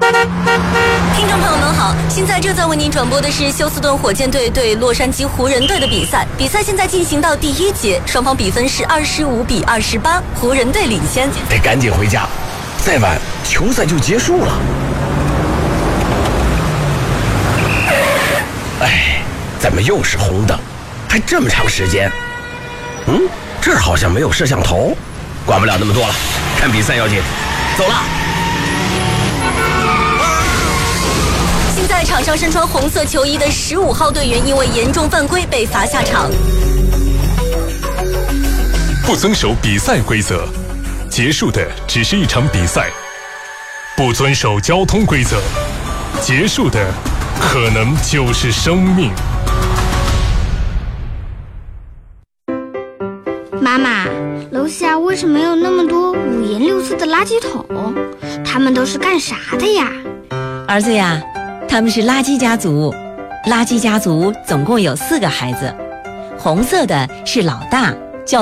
听众朋友们好，现在正在为您转播的是休斯顿火箭队对洛杉矶湖人队的比赛。比赛现在进行到第1节，双方比分是25-28，湖人队领先。 得赶紧回家，再晚球赛就结束了。哎，怎么又是红灯？还这么长时间？这儿好像没有摄像头，管不了那么多了，看比赛要紧。走了。 现在场上身穿红色球衣的15号队员因为严重犯规被罚下场。 不遵守比赛规则，结束的只是一场比赛；不遵守交通规则，结束的可能就是生命。 妈妈，楼下为什么有那么多五颜六色的垃圾桶？他们都是干啥的呀？ 儿子呀，他们是垃圾家族。垃圾家族总共有4个孩子，红色的是老大，